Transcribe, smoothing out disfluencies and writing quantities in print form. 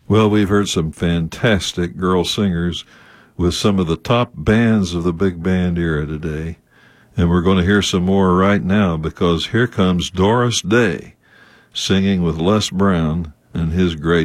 Well, we've heard some fantastic girl singers with some of the top bands of the big band era today. And we're going to hear some more right now, because here comes Doris Day singing with Les Brown and his great